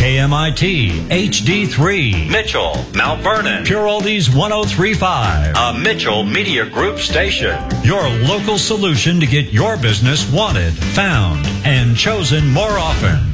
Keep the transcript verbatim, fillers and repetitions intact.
K M I T, H D three, Mitchell, Mount Vernon, Pure Oldies one oh three point five, a Mitchell Media Group station. Your local solution to get your business wanted, found, and chosen more often.